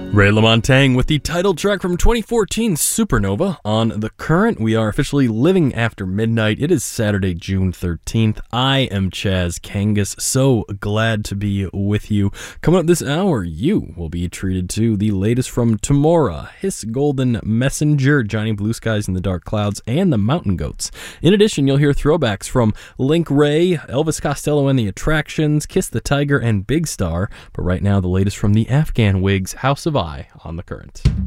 Ray LaMontagne with the title track from 2014 Supernova on The Current. We are officially living after midnight. It is Saturday, June 13th. I am Chaz Kangas. So glad to be with you. Coming up this hour, you will be treated to the latest from Tamora, Hiss Golden Messenger, Johnny Blue Skies and the Dark Clouds, and the Mountain Goats. In addition, you'll hear throwbacks from Link Ray, Elvis Costello and the Attractions, Kiss the Tiger, and Big Star. But right now, the latest from the Afghan Wigs, House of I on The Current.